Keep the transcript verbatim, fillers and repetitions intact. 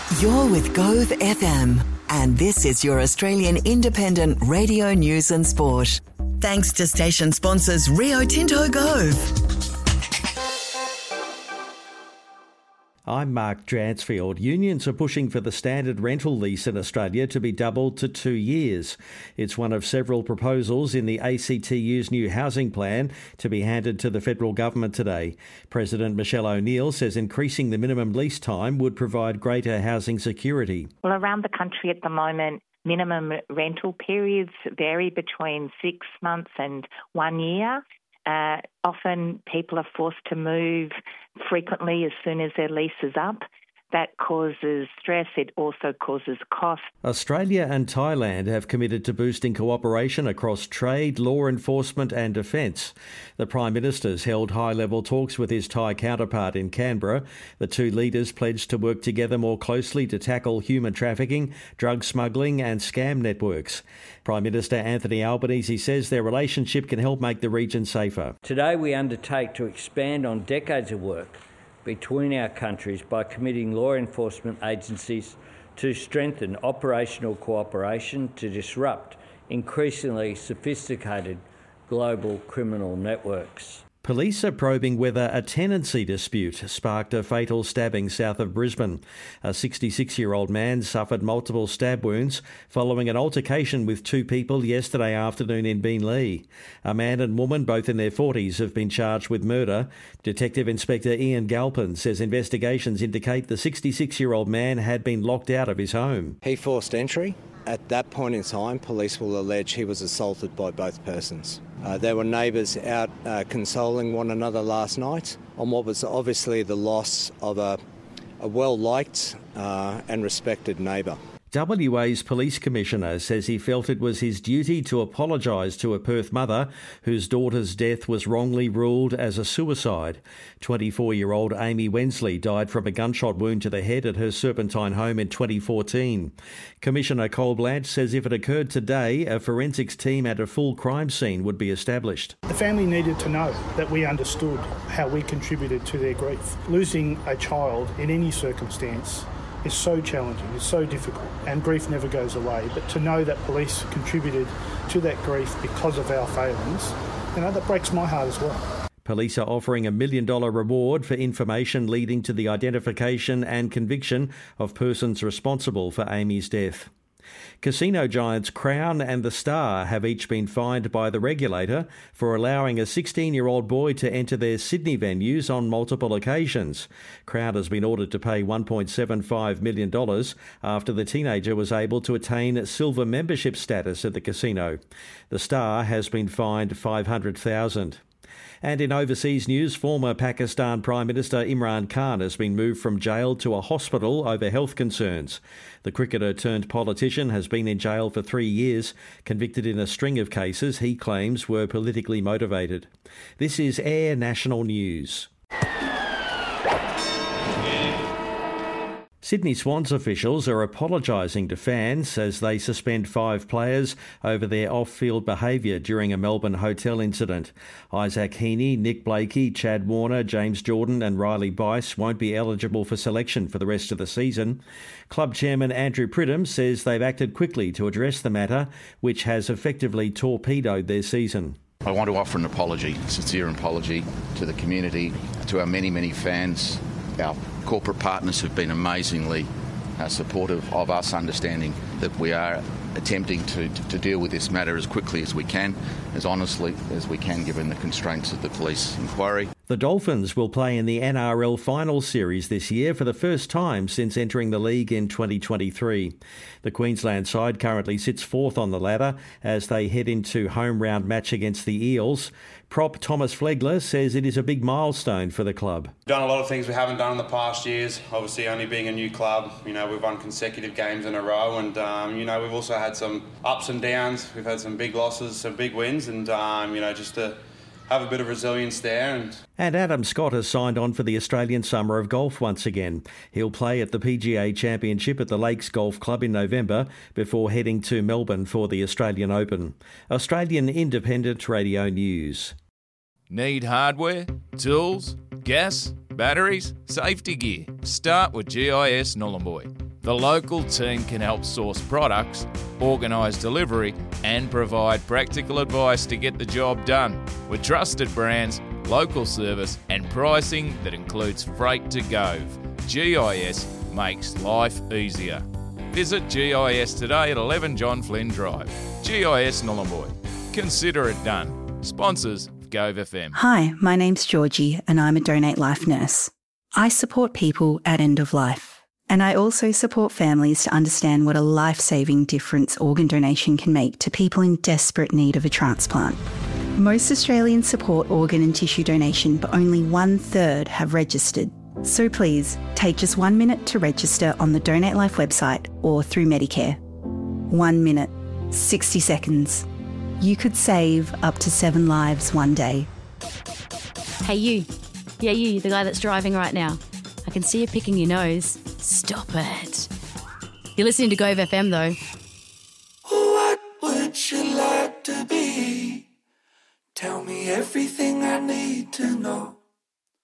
You're with Gove F M, and this is your Australian independent radio news and sport. Thanks to station sponsors Rio Tinto Gove. I'm Mark Dransfield. Unions are pushing for the standard rental lease in Australia to be doubled to two years. It's one of several proposals in the A C T U's new housing plan to be handed to the federal government today. President Michelle O'Neill says increasing the minimum lease time would provide greater housing security. Well, around the country at the moment, minimum rental periods vary between six months and one year. Uh, often people are forced to move frequently as soon as their lease is up. That causes stress. It also causes cost. Australia and Thailand have committed to boosting cooperation across trade, law enforcement and defence. The Prime Minister's held high-level talks with his Thai counterpart in Canberra. The two leaders pledged to work together more closely to tackle human trafficking, drug smuggling and scam networks. Prime Minister Anthony Albanese says their relationship can help make the region safer. Today we undertake to expand on decades of work between our countries by committing law enforcement agencies to strengthen operational cooperation to disrupt increasingly sophisticated global criminal networks. Police are probing whether a tenancy dispute sparked a fatal stabbing south of Brisbane. A sixty-six-year-old man suffered multiple stab wounds following an altercation with two people yesterday afternoon in Beenleigh. A man and woman, both in their forties, have been charged with murder. Detective Inspector Ian Galpin says investigations indicate the sixty-six-year-old man had been locked out of his home. He forced entry. At that point in time, police will allege he was assaulted by both persons. Uh, there were neighbours out uh, consoling one another last night on what was obviously the loss of a, a well-liked uh, and respected neighbour. W A's Police Commissioner says he felt it was his duty to apologise to a Perth mother whose daughter's death was wrongly ruled as a suicide. twenty-four-year-old Amy Wensley died from a gunshot wound to the head at her Serpentine home in twenty fourteen. Commissioner Cole Blanche says if it occurred today, a forensics team at a full crime scene would be established. The family needed to know that we understood how we contributed to their grief. Losing a child in any circumstance is so challenging, it's so difficult, and grief never goes away. But to know that police contributed to that grief because of our failings, you know, that breaks my heart as well. Police are offering a million dollar reward for information leading to the identification and conviction of persons responsible for Amy's death. Casino giants Crown and The Star have each been fined by the regulator for allowing a sixteen-year-old boy to enter their Sydney venues on multiple occasions. Crown has been ordered to pay one point seven five million dollars after the teenager was able to attain silver membership status at the casino. The Star has been fined five hundred thousand dollars. And in overseas news, former Pakistan Prime Minister Imran Khan has been moved from jail to a hospital over health concerns. The cricketer turned politician has been in jail for three years, convicted in a string of cases he claims were politically motivated. This is Air National News. Sydney Swans officials are apologising to fans as they suspend five players over their off-field behaviour during a Melbourne hotel incident. Isaac Heaney, Nick Blakey, Chad Warner, James Jordan and Riley Bice won't be eligible for selection for the rest of the season. Club chairman Andrew Pridham says they've acted quickly to address the matter, which has effectively torpedoed their season. I want to offer an apology, a sincere apology to the community, to our many, many fans. Our corporate partners have been amazingly uh, supportive of us, understanding that we are attempting to, to, to deal with this matter as quickly as we can, as honestly as we can, given the constraints of the police inquiry. The Dolphins will play in the N R L Finals Series this year for the first time since entering the league in twenty twenty-three. The Queensland side currently sits fourth on the ladder as they head into home round match against the Eels. Prop Thomas Flegler says it is a big milestone for the club. We've done a lot of things we haven't done in the past years. Obviously, only being a new club, you know, we've won consecutive games in a row, and um, you know, we've also had some ups and downs. We've had some big losses, some big wins, and um, you know, just to have a bit of resilience there. And And Adam Scott has signed on for the Australian Summer of Golf once again. He'll play at the P G A Championship at the Lakes Golf Club in November before heading to Melbourne for the Australian Open. Australian Independent Radio News. Need hardware, tools, gas, batteries, safety gear? Start with G I S Nhulunbuy. The local team can help source products, organise delivery and provide practical advice to get the job done with trusted brands, local service and pricing that includes freight to Gove. G I S makes life easier. Visit G I S today at eleven John Flynn Drive. G I S Nhulunbuy. Consider it done. Sponsors of Gove F M. Hi, my name's Georgie and I'm a Donate Life nurse. I support people at end of life. And I also support families to understand what a life-saving difference organ donation can make to people in desperate need of a transplant. Most Australians support organ and tissue donation, but only one third have registered. So please, take just one minute to register on the Donate Life website or through Medicare. One minute, sixty seconds. You could save up to seven lives one day. Hey you. Yeah, you, the guy that's driving right now. I can see you picking your nose. Stop it. You're listening to Gove F M though. What would you like to be? Tell me everything I need to know.